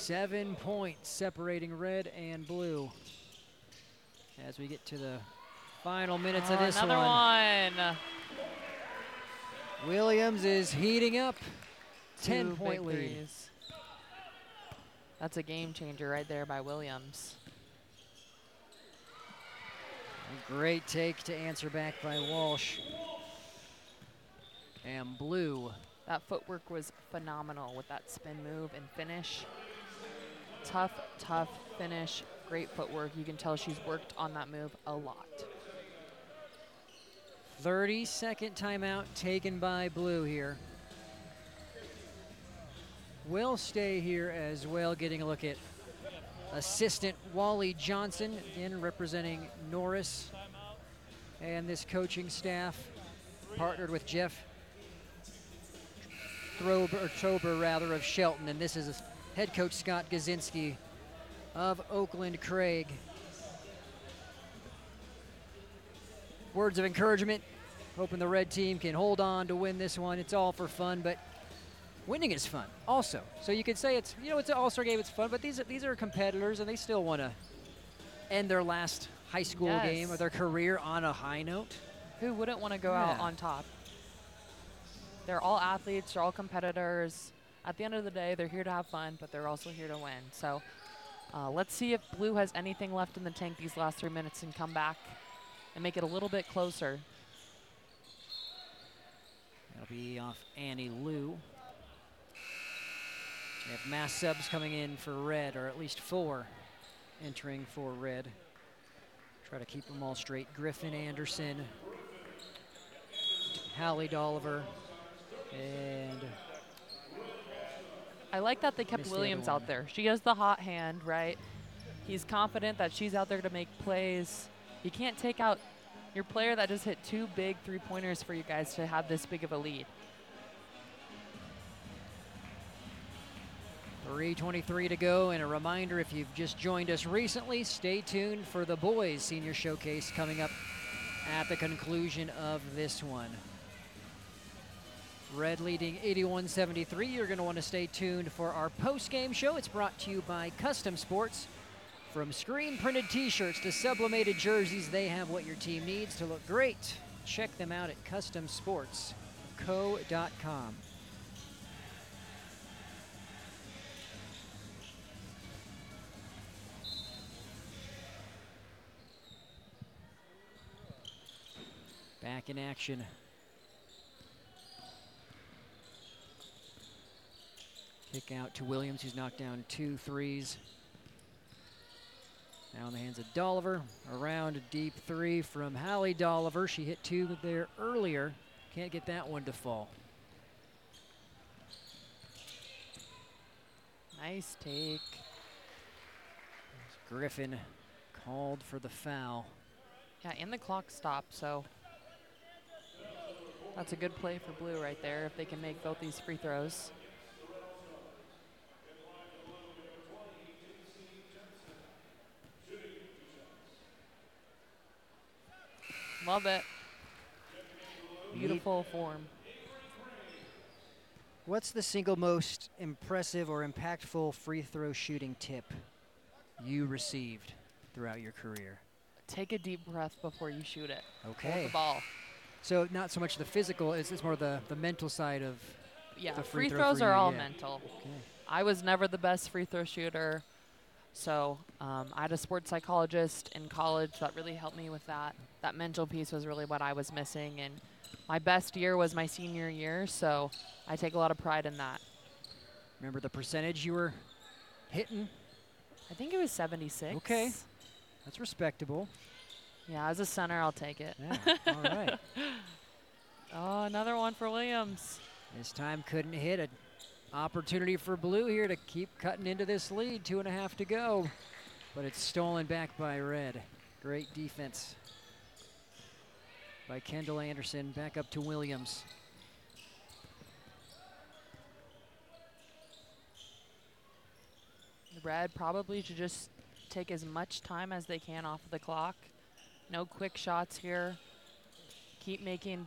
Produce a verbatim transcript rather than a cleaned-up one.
Seven points separating red and blue. As we get to the final minutes oh, of this another one. one. Williams is heating up. ten Two point big lead. threes. That's a game changer right there by Williams. A great take to answer back by Walsh. And blue. That footwork was phenomenal with that spin move and finish. Tough, tough finish, great footwork. You can tell she's worked on that move a lot. thirty second timeout taken by blue here. We'll stay here as well, getting a look at assistant Wally Johnson, again representing Norris and this coaching staff, partnered with Jeff Throber, or Tober rather, of Shelton, and this is head coach Scott Gazinski of Oakland Craig. Words of encouragement, hoping the red team can hold on to win this one. It's all for fun, but winning is fun also. So you could say it's, you know, it's an all-star game, it's fun, but these are, these are competitors and they still want to end their last high school Yes. game of their career on a high note. Who wouldn't want to go Yeah. out on top? They're all athletes, they're all competitors. At the end of the day, they're here to have fun, but they're also here to win. So uh, let's see if blue has anything left in the tank these last three minutes and come back and make it a little bit closer. That'll be off Annie Lou. We have mass subs coming in for red, or at least four entering for red. Try to keep them all straight. Griffin Anderson, Hallie Dolliver, and I like that they kept Missed the other Williams one. out there. She has the hot hand, right? He's confident that she's out there to make plays. You can't take out your player that just hit two big three-pointers for you guys to have this big of a lead. three twenty-three to go, and a reminder, if you've just joined us recently, stay tuned for the boys senior showcase coming up at the conclusion of this one. Red leading eighty-one seventy-three. You're going to want to stay tuned for our post-game show. It's brought to you by Custom Sports. From screen-printed t-shirts to sublimated jerseys, they have what your team needs to look great. Check them out at custom sports co dot com. Back in action. Kick out to Williams, who's knocked down two threes. Now in the hands of Dolliver. Around a deep three from Hallie Dolliver. She hit two there earlier. Can't get that one to fall. Nice take. Griffin called for the foul. Yeah, and the clock stopped, so that's a good play for blue right there if they can make both these free throws. Love it. Beautiful form. What's the single most impressive or impactful free throw shooting tip you received throughout your career? Take a deep breath before you shoot it. Hold Okay. the ball. So not so much the physical, it's, it's more the, the mental side of Yeah, the free, free throw throws for are you, all yeah. mental. Okay. I was never the best free throw shooter, so um, I had a sports psychologist in college that really helped me with that. That mental piece was really what I was missing, and my best year was my senior year, so I take a lot of pride in that. Remember the percentage you were hitting? I think it was seventy-six. Okay. That's respectable. Yeah, as a center, I'll take it. Yeah, all right. Oh, another one for Williams. This time couldn't hit it. Opportunity for blue here to keep cutting into this lead. Two and a half to go. But it's stolen back by red. Great defense by Kendall Anderson. Back up to Williams. Red probably should just take as much time as they can off of the clock. No quick shots here. Keep making